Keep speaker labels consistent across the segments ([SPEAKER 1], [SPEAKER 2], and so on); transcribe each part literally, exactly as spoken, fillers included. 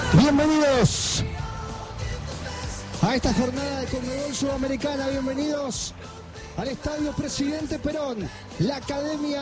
[SPEAKER 1] Bienvenidos a esta jornada de Conmebol Sudamericana, bienvenidos al Estadio Presidente Perón. La academia,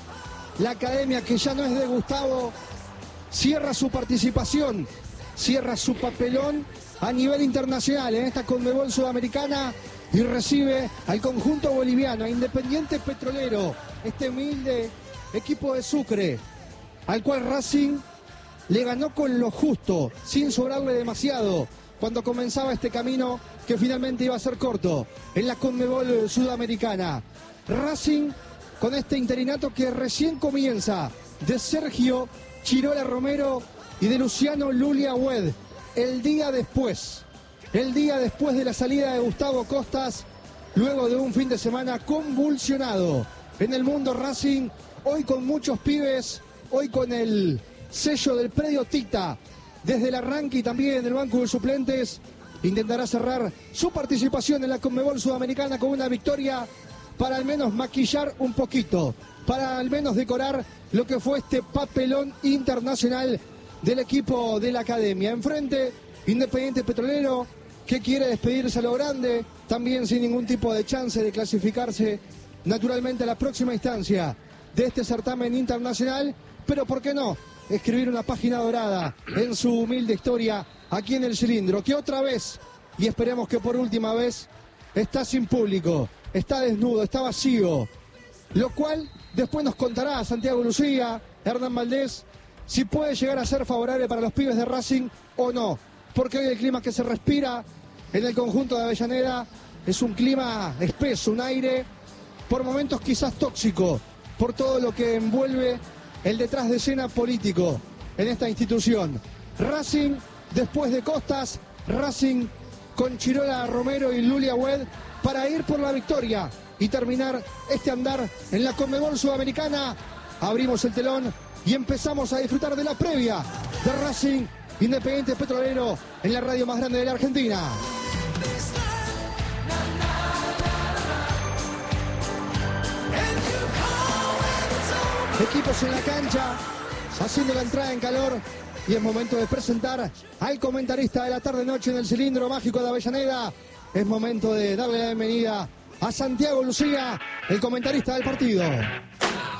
[SPEAKER 1] la academia que ya no es de Gustavo, cierra su participación, cierra su papelón a nivel internacional en esta Conmebol Sudamericana y recibe al conjunto boliviano, a Independiente Petrolero, este humilde equipo de Sucre, al cual Racing le ganó con lo justo, sin sobrarle demasiado, cuando comenzaba este camino que finalmente iba a ser corto en la Conmebol Sudamericana. Racing con este interinato que recién comienza, de Sergio Chirola Romero y de Luciano Lulia Hued, el día después, el día después de la salida de Gustavo Costas, luego de un fin de semana convulsionado en el mundo Racing, hoy con muchos pibes, hoy con el sello del predio Tita, desde el arranque y también en el banco de suplentes, intentará cerrar su participación en la Conmebol Sudamericana con una victoria para al menos maquillar un poquito, para al menos decorar lo que fue este papelón internacional del equipo de la academia. Enfrente, Independiente Petrolero, que quiere despedirse a lo grande, también sin ningún tipo de chance de clasificarse naturalmente a la próxima instancia de este certamen internacional, pero ¿por qué no escribir una página dorada en su humilde historia aquí en el cilindro, que otra vez, y esperemos que por última vez, está sin público, está desnudo, está vacío, lo cual después nos contará Santiago Lucía, Hernán Valdés, si puede llegar a ser favorable para los pibes de Racing o no, porque hoy el clima que se respira en el conjunto de Avellaneda es un clima espeso, un aire por momentos quizás tóxico, por todo lo que envuelve el detrás de escena político en esta institución. Racing, después de Costas, Racing con Chirola Romero y Lulia Hued para ir por la victoria y terminar este andar en la Conmebol Sudamericana. Abrimos el telón y empezamos a disfrutar de la previa de Racing Independiente Petrolero en la radio más grande de la Argentina. Equipos en la cancha, haciendo la entrada en calor, y es momento de presentar al comentarista de la tarde-noche en el cilindro mágico de Avellaneda. Es momento de darle la bienvenida a Santiago Lucía, el comentarista del partido.